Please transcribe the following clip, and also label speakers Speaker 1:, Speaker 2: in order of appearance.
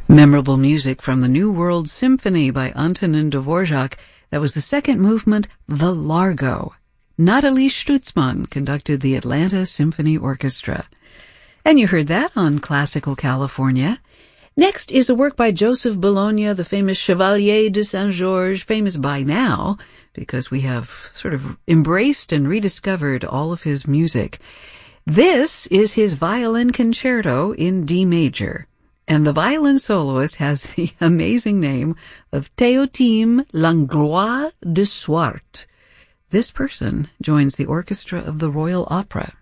Speaker 1: Memorable music from the New World Symphony by Antonin Dvorak. That was the second movement, The Largo. Nathalie Stutzmann conducted the Atlanta Symphony Orchestra. And you heard that on Classical California. Next is a work by Joseph Bologna, the famous Chevalier de Saint-Georges, famous by now because we have sort of embraced and rediscovered all of his music. This is his violin concerto in D major. And the violin soloist has the amazing name of Théotime Langlois de Swart. This person joins the orchestra of the Royal Opera.